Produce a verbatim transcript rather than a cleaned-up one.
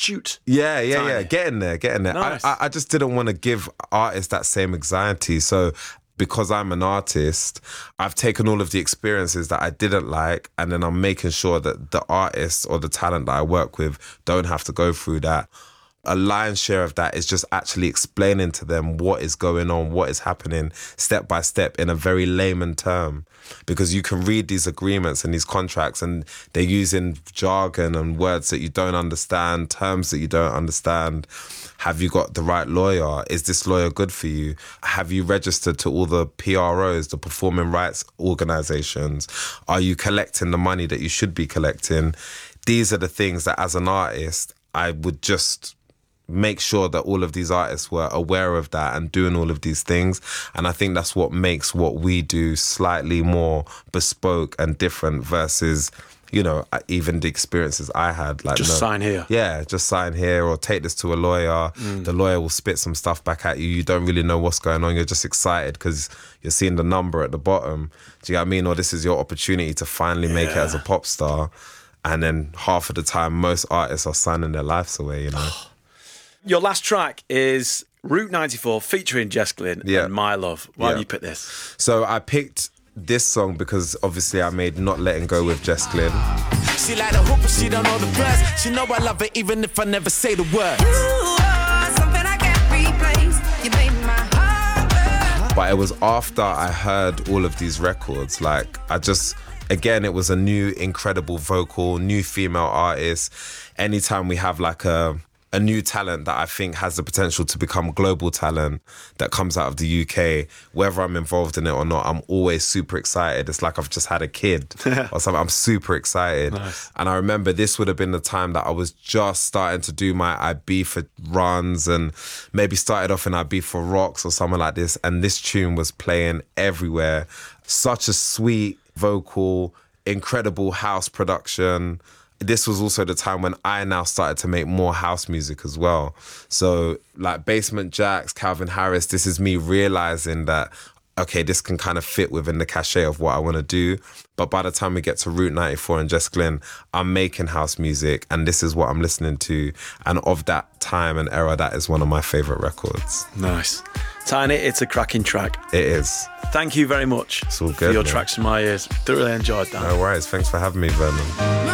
shoot. Yeah, yeah, Tiny. yeah. Getting there, getting there. Nice. I, I, I just didn't want to give artists that same anxiety. So because I'm an artist, I've taken all of the experiences that I didn't like, and then I'm making sure that the artists or the talent that I work with don't have to go through that. A lion's share of that is just actually explaining to them what is going on, what is happening step by step in a very layman term. Because you can read these agreements and these contracts and they're using jargon and words that you don't understand, terms that you don't understand. Have you got the right lawyer? Is this lawyer good for you? Have you registered to all the P R Os, the performing rights organizations? Are you collecting the money that you should be collecting? These are the things that as an artist, I would just make sure that all of these artists were aware of that and doing all of these things. And I think that's what makes what we do slightly more bespoke and different versus, you know, even the experiences I had. Like, Just no, sign here. Yeah, just sign here or take this to a lawyer. Mm. The lawyer will spit some stuff back at you. You don't really know what's going on. You're just excited because you're seeing the number at the bottom. Do you get what I mean? Or this is your opportunity to finally make yeah. it as a pop star. And then half of the time, most artists are signing their lives away, you know. Your last track is Route ninety-four featuring Jess Glynne yeah. and My Love. Why yeah. did you pick this? So I picked this song because obviously I made Not Letting Go with Jess Glynne. She like the hoop, but she don't know the verse. She know I love her even if I never say the word. You are something I can't replace. You made my heart burn. But it was after I heard all of these records, like I just... Again, it was a new, incredible vocal, new female artist. Anytime we have like a a new talent that I think has the potential to become global talent that comes out of the U K, whether I'm involved in it or not, I'm always super excited. It's like I've just had a kid or something. I'm super excited. Nice. And I remember this would have been the time that I was just starting to do my I B for runs and maybe started off in I B for rocks or something like this. And this tune was playing everywhere. Such a sweet vocal, incredible house production. This was also the time when I now started to make more house music as well. So like Basement Jaxx, Calvin Harris, this is me realizing that, okay, this can kind of fit within the cachet of what I want to do. But by the time we get to Route ninety-four and Jess Glynne, I'm making house music and this is what I'm listening to. And of that time and era, that is one of my favorite records. Nice. Tiny, it's a cracking track. It is. Thank you very much it's all good, for your man. tracks in my ears. Thoroughly enjoyed that. No worries. Thanks for having me, Vernon.